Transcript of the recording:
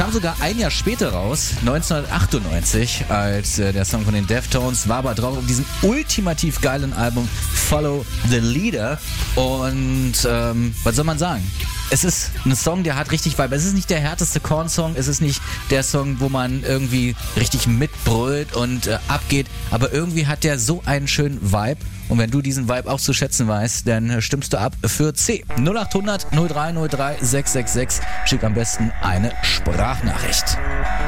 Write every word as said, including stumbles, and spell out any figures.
Kam sogar ein Jahr später raus, neunzehnhundertachtundneunzig, als äh, der Song von den Deftones, war aber drauf auf diesem ultimativ geilen Album Follow the Leader. Und ähm, was soll man sagen? Es ist ein Song, der hat richtig Vibe. Es ist nicht der härteste Korn-Song, es ist nicht der Song, wo man irgendwie richtig mitbrüllt und äh, abgeht, aber irgendwie hat der so einen schönen Vibe. Und wenn du diesen Vibe auch zu schätzen weißt, dann äh, stimmst du ab für C. null acht hundert null drei null drei sechs sechs sechs. Schick am besten eine Sprachnachricht.